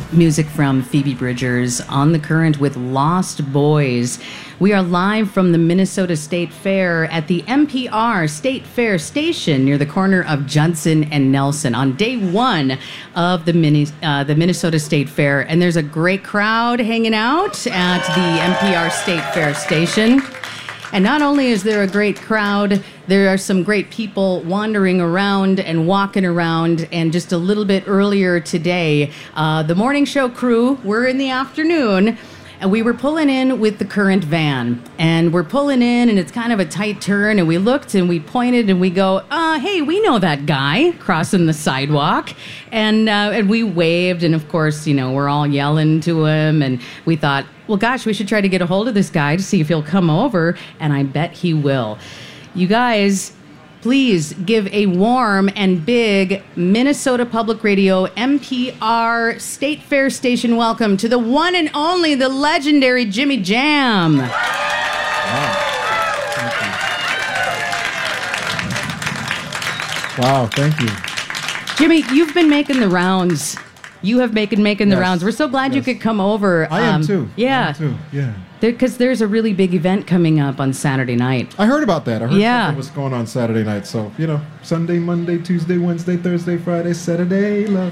Music from Phoebe Bridgers on The Current with Lost Boys. We are live from the Minnesota State Fair at the NPR State Fair Station near the corner of Judson and Nelson on day one of the Minnesota State Fair. And there's a great crowd hanging out at the NPR State Fair Station. And not only is there a great crowd, there are some great people wandering around and walking around. And just a little bit earlier today, the morning show crew, we're in the afternoon, and we were pulling in with the Current van. And we're pulling in, and it's kind of a tight turn, and we looked, and we pointed, and we go, hey, we know that guy crossing the sidewalk. And we waved, and of course, you know, we're all yelling to him, and we thought, well, gosh, we should try to get a hold of this guy to see if he'll come over, and I bet he will. You guys, please give a warm and big Minnesota Public Radio NPR State Fair Station welcome to the one and only, the legendary Jimmy Jam. Wow. Thank you. Wow, thank you. Jimmy, you've been making the rounds. You have making the rounds. We're so glad you could come over. I am too. Yeah. I am too. Yeah. Because there's a really big event coming up on Saturday night. I heard about that. I heard something was going on Saturday night. So, you know, Sunday, Monday, Tuesday, Wednesday, Thursday, Friday, Saturday, love.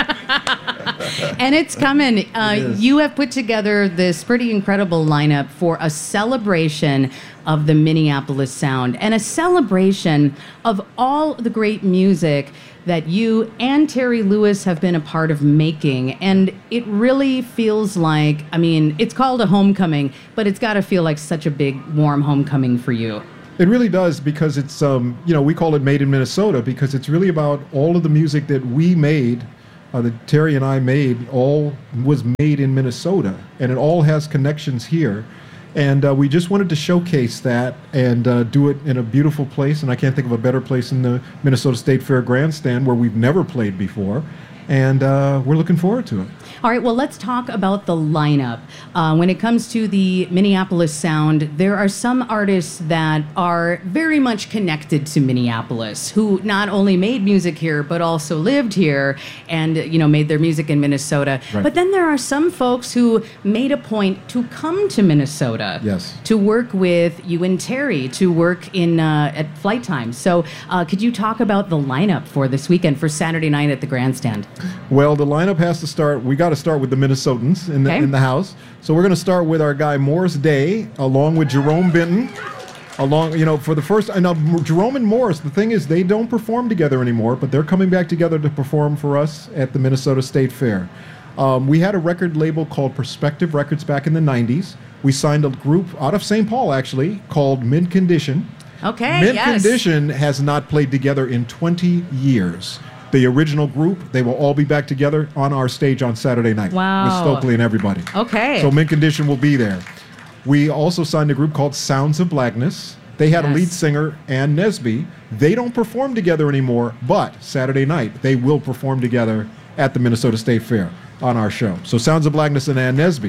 And it's coming. You have put together this pretty incredible lineup for a celebration of the Minneapolis sound and a celebration of all the great music that you and Terry Lewis have been a part of making. And it really feels like, I mean, it's called a homecoming, but it's got to feel like such a big, warm homecoming for you. It really does, because it's, you know, we call it Made in Minnesota, because it's really about all of the music that we made, that Terry and I made, all was made in Minnesota. And it all has connections here. And we just wanted to showcase that and do it in a beautiful place. And I can't think of a better place than the Minnesota State Fair Grandstand, where we've never played before. And we're looking forward to it. All right, well, let's talk about the lineup. When it comes to the Minneapolis sound, there are some artists that are very much connected to Minneapolis, who not only made music here, but also lived here and, you know, made their music in Minnesota. Right. But then there are some folks who made a point to come to Minnesota. Yes. To work with you and Terry, to work in at Flight Time. So could you talk about the lineup for this weekend, for Saturday night at the Grandstand? Well, the lineup has to start. We got to start with the Minnesotans in the house. So we're going to start with our guy Morris Day, along with Jerome Benton. Along, you know, for the first. Now, Jerome and Morris. The thing is, they don't perform together anymore, but they're coming back together to perform for us at the Minnesota State Fair. We had a record label called Perspective Records back in the '90s. We signed a group out of St. Paul, actually, called Mint Condition. Okay. Mint yes. Condition has not played together in 20 years. The original group, they will all be back together on our stage on Saturday night. Wow. With Stokely and everybody. Okay. So Mint Condition will be there. We also signed a group called Sounds of Blackness. They had a lead singer, Ann Nesby. They don't perform together anymore, but Saturday night they will perform together at the Minnesota State Fair on our show. So Sounds of Blackness and Ann Nesby.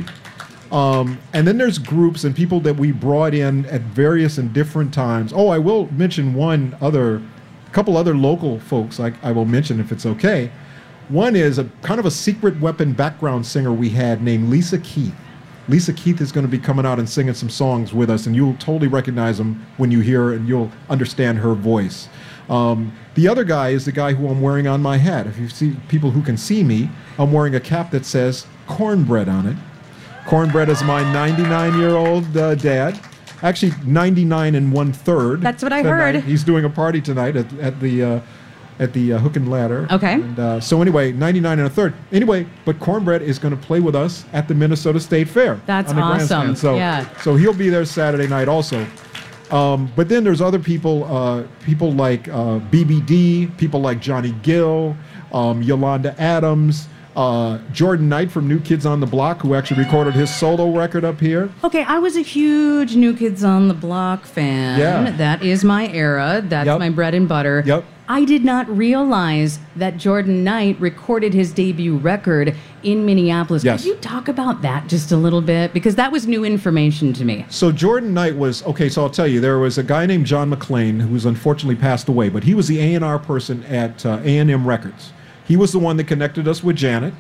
And then there's groups and people that we brought in at various and different times. Oh, I will mention a couple other local folks I will mention if it's okay. One is a kind of a secret weapon background singer we had named Lisa Keith. Lisa Keith is going to be coming out and singing some songs with us, and you'll totally recognize them when you hear her, and you'll understand her voice. The other guy is the guy who I'm wearing on my hat. If you see people who can see me, I'm wearing a cap that says Cornbread on it. Cornbread is my 99-year-old dad. Actually, 99 and 1/3. That's what I heard. He's doing a party tonight at the Hook and Ladder. Okay. And, so anyway, 99 and 1/3. Anyway, but Cornbread is going to play with us at the Minnesota State Fair. That's on the awesome. Grandstand. So he'll be there Saturday night also. But then there's other people like BBD, people like Johnny Gill, Yolanda Adams, Jordan Knight from New Kids on the Block, who actually recorded his solo record up here. Okay, I was a huge New Kids on the Block fan. Yeah. That is my era. That's my bread and butter. Yep. I did not realize that Jordan Knight recorded his debut record in Minneapolis. Yes. Could you talk about that just a little bit? Because that was new information to me. So Jordan Knight was, okay, so I'll tell you, there was a guy named John McClain who's unfortunately passed away, but he was the A&R person at A&M Records. He was the one that connected us with Janet.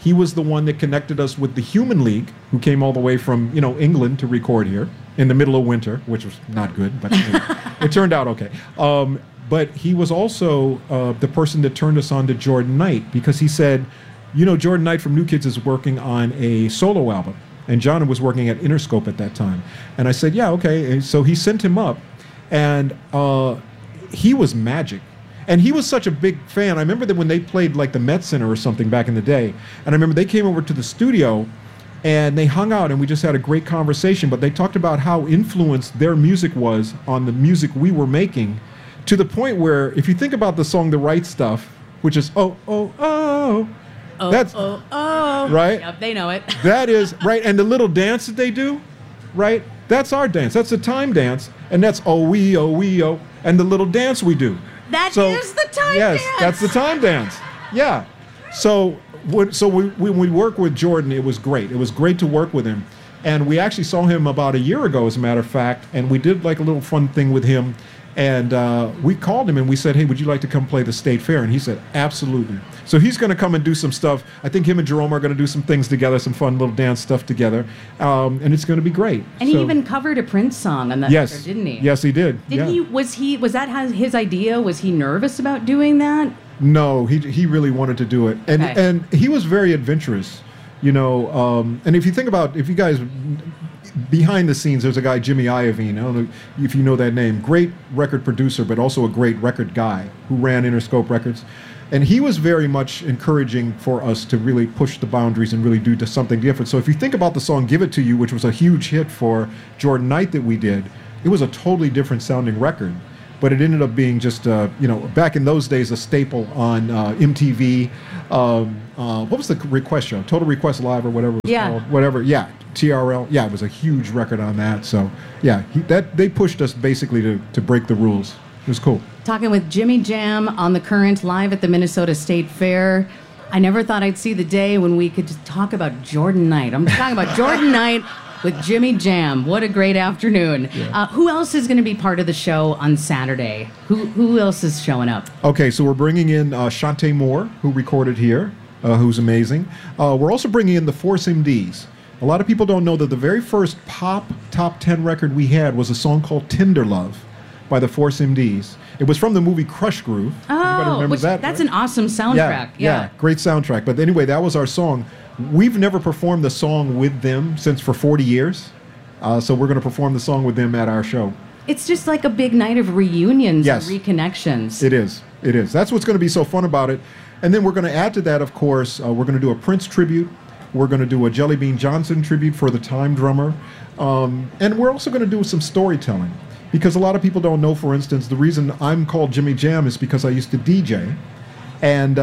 He was the one that connected us with the Human League, who came all the way from, England to record here in the middle of winter, which was not good, but it turned out okay. But he was also the person that turned us on to Jordan Knight, because he said, Jordan Knight from New Kids is working on a solo album. And John was working at Interscope at that time. And I said, yeah, okay. And so he sent him up, and he was magic. And he was such a big fan. I remember that when they played like the Met Center or something back in the day, and I remember they came over to the studio and they hung out and we just had a great conversation, but they talked about how influenced their music was on the music we were making, to the point where if you think about the song The Right Stuff, which is that's right. Yep, they know it. That is right. And the little dance that they do, right? That's our dance. That's the time dance. And that's oh-wee, oh-wee, oh. And the little dance we do. That is the time dance. Yes, that's the time dance. Yeah. So when we work with Jordan, it was great. It was great to work with him. And we actually saw him about a year ago, as a matter of fact, and we did like a little fun thing with him. And we called him and we said, hey, would you like to come play the State Fair? And he said, absolutely. So he's going to come and do some stuff. I think him and Jerome are going to do some things together, some fun little dance stuff together. And it's going to be great. And he even covered a Prince song on that record, didn't he? Yes, he did. Was that his idea? Was he nervous about doing that? No, he really wanted to do it. And he was very adventurous, and if you think about, if you guys, behind the scenes, there's a guy, Jimmy Iovine. I don't know if you know that name. Great record producer, but also a great record guy who ran Interscope Records. And he was very much encouraging for us to really push the boundaries and really do something different. So if you think about the song Give It To You, which was a huge hit for Jordan Knight that we did, it was a totally different sounding record. But it ended up being just, back in those days, a staple on MTV. What was the request show? Total Request Live or whatever it was called. Whatever, yeah. TRL. Yeah, it was a huge record on that. So, yeah, they pushed us basically to break the rules. It was cool. Talking with Jimmy Jam on The Current live at the Minnesota State Fair. I never thought I'd see the day when we could just talk about Jordan Knight. I'm talking about Jordan Knight with Jimmy Jam. What a great afternoon. Yeah. Who else is going to be part of the show on Saturday? Who else is showing up? Okay, so we're bringing in Shantae Moore, who recorded here, who's amazing. We're also bringing in the Force MDs. A lot of people don't know that the very first pop top 10 record we had was a song called Tender Love by the Force MDs. It was from the movie Crush Groove. Oh, that's an awesome soundtrack. Yeah, great soundtrack. But anyway, that was our song. We've never performed the song with them for 40 years. So we're going to perform the song with them at our show. It's just like a big night of reunions and reconnections. It is. That's what's going to be so fun about it. And then we're going to add to that, of course, we're going to do a Prince tribute. We're going to do a Jelly Bean Johnson tribute for the Time drummer. And we're also going to do some storytelling. Because a lot of people don't know, for instance, the reason I'm called Jimmy Jam is because I used to DJ. And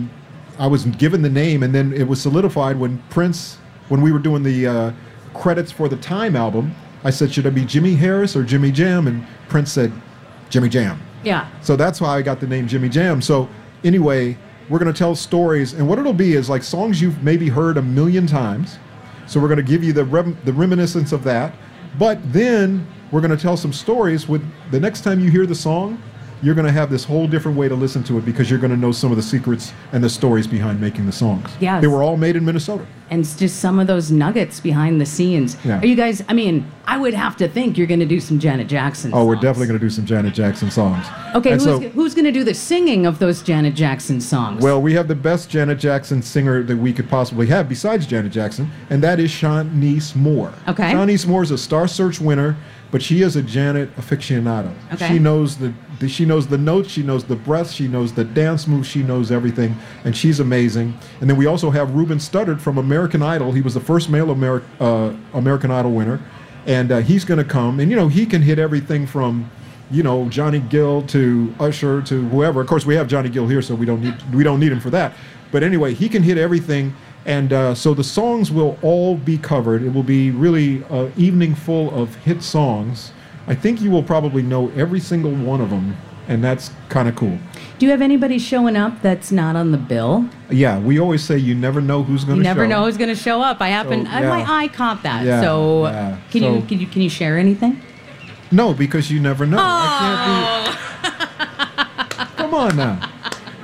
I was given the name, and then it was solidified when we were doing the credits for the Time album. I said, should I be Jimmy Harris or Jimmy Jam? And Prince said, Jimmy Jam. Yeah. So that's how I got the name Jimmy Jam. So anyway, we're going to tell stories, and what it'll be is like songs you've maybe heard a million times. So we're going to give you the reminiscence of that. But then we're going to tell some stories. With the next time you hear the song, you're going to have this whole different way to listen to it, because you're going to know some of the secrets and the stories behind making the songs. Yes. They were all made in Minnesota. And it's just some of those nuggets behind the scenes. Yeah. Are you guys, I would have to think you're going to do some Janet Jackson songs. Oh, we're definitely going to do some Janet Jackson songs. Okay, who's going to do the singing of those Janet Jackson songs? Well, we have the best Janet Jackson singer that we could possibly have besides Janet Jackson, and that is Shanice Moore. Okay. Shanice Moore is a Star Search winner, but she is a Janet aficionado. Okay. She knows the notes, she knows the breaths, she knows the dance moves, she knows everything, and she's amazing. And then we also have Ruben Studdard from American Idol. He was the first male American Idol winner, and he's going to come, and he can hit everything from Johnny Gill to Usher to whoever. Of course, we have Johnny Gill here, so we don't need him for that. But anyway, he can hit everything. And so the songs will all be covered. It will be really an evening full of hit songs. I think you will probably know every single one of them, and that's kind of cool. Do you have anybody showing up that's not on the bill? Yeah, we always say you never know who's going to show up. You never know who's going to show up. My eye caught that. Yeah, can you share anything? No, because you never know. Oh. I can't be... Come on now.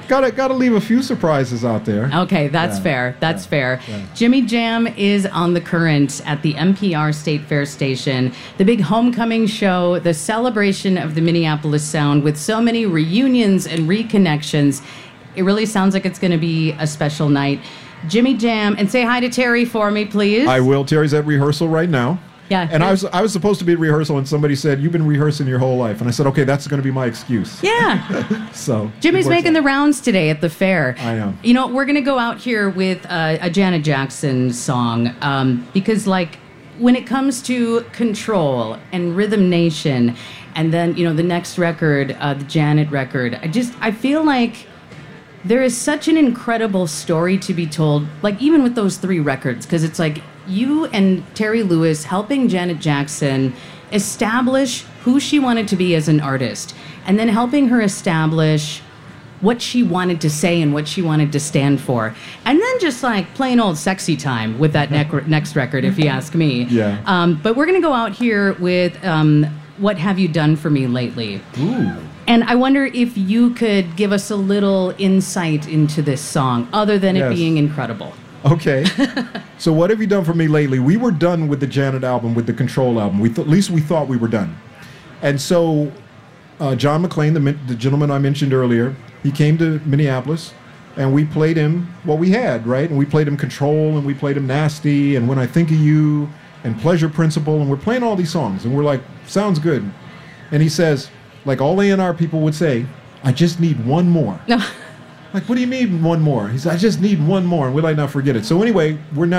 Gotta leave a few surprises out there. Okay, that's fair. That's fair. Jimmy Jam is on the Current at the NPR State Fair station. The big homecoming show, the celebration of the Minneapolis sound with so many reunions and reconnections. It really sounds like it's going to be a special night. Jimmy Jam, and say hi to Terry for me, please. I will. Terry's at rehearsal right now. Yeah. And I was supposed to be at rehearsal, and somebody said, "You've been rehearsing your whole life." And I said, "Okay, that's going to be my excuse." Yeah. So Jimmy's making the rounds today at the fair. I am. You know, we're going to go out here with a Janet Jackson song because, like, when it comes to Control and Rhythm Nation, and then, you know, the next record, the Janet record, I feel like there is such an incredible story to be told, like, even with those 3 records, because it's like you and Terry Lewis helping Janet Jackson establish who she wanted to be as an artist, and then helping her establish what she wanted to say and what she wanted to stand for. And then just like plain old sexy time with that next record, if you ask me. Yeah. But we're going to go out here with What Have You Done For Me Lately? Ooh. And I wonder if you could give us a little insight into this song, other than it being incredible. Okay. So what have you done for me lately? We were done with the Janet album, with the Control album. At least we thought we were done. And so John McClain, the gentleman I mentioned earlier, he came to Minneapolis, and we played him what we had, right? And we played him Control, and we played him Nasty, and When I Think of You, and Pleasure Principle, and we're playing all these songs, and we're like, sounds good. And he says, like all A&R people would say, I just need one more. No. Like, what do you mean one more? He said, I just need one more. And we're like, now forget it. So anyway,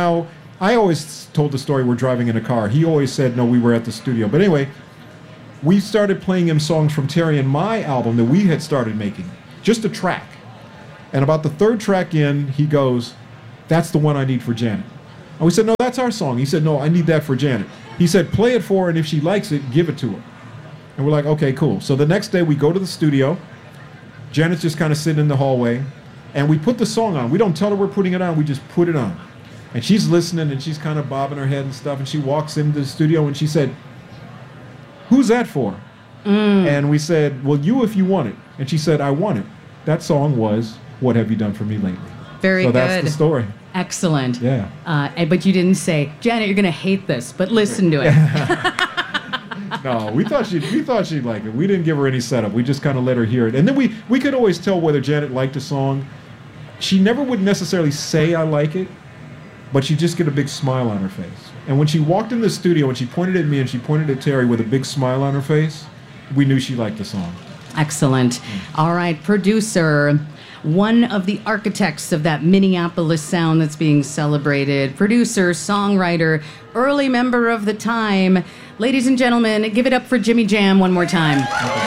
I always told the story we're driving in a car. He always said, no, we were at the studio. But anyway, we started playing him songs from Terry and my album that we had started making. Just a track. And about the 3rd track in, he goes, that's the one I need for Janet. And we said, no, that's our song. He said, no, I need that for Janet. He said, play it for her, and if she likes it, give it to her. And we're like, okay, cool. So the next day we go to the studio. Janet's just kind of sitting in the hallway, and we put the song on. We don't tell her we're putting it on. We just put it on. And she's listening, and she's kind of bobbing her head and stuff, and she walks into the studio, and she said, who's that for? And we said, well, you if you want it. And she said, I want it. That song was What Have You Done For Me Lately? Very good. So that's the story. Excellent. Yeah. But you didn't say, Janet, you're going to hate this, but listen to it. No, we thought she'd like it. We didn't give her any setup. We just kind of let her hear it. And then we could always tell whether Janet liked a song. She never would necessarily say, I like it, but she'd just get a big smile on her face. And when she walked in the studio and she pointed at me and she pointed at Terry with a big smile on her face, we knew she liked the song. Excellent. All right, producer, one of the architects of that Minneapolis sound that's being celebrated, producer, songwriter, early member of the Time. Ladies and gentlemen, give it up for Jimmy Jam one more time.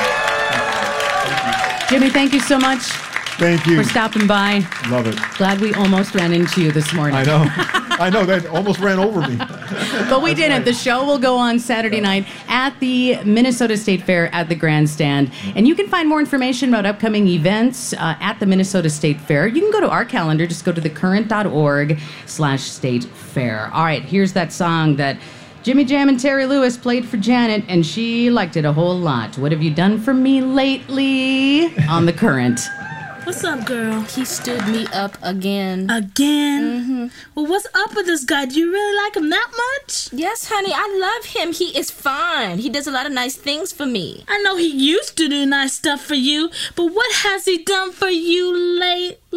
Jimmy, thank you so much. Thank you for stopping by. Love it. Glad we almost ran into you this morning. I know. I know, that almost ran over me. But we didn't. The show will go on Saturday night at the Minnesota State Fair at the Grandstand. And you can find more information about upcoming events at the Minnesota State Fair. You can go to our calendar. Just go to thecurrent.org/state fair. All right, here's that song that Jimmy Jam and Terry Lewis played for Janet, and she liked it a whole lot. What have you done for me lately? On The Current. What's up, girl? He stood me up again. Again? Mm-hmm. Well, what's up with this guy? Do you really like him that much? Yes, honey, I love him. He is fine. He does a lot of nice things for me. I know he used to do nice stuff for you, but what has he done for you lately?